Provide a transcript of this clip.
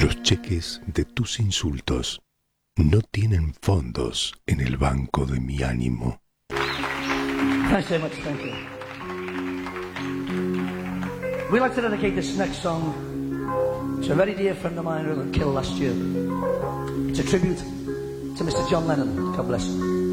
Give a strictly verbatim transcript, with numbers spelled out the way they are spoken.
Los cheques de tus insultos no tienen fondos en el banco de mi ánimo. Thanks very much, thank you. We'd like to dedicate this next song to a very dear friend of mine who was killed last year. It's a tribute to Mister John Lennon. God bless him.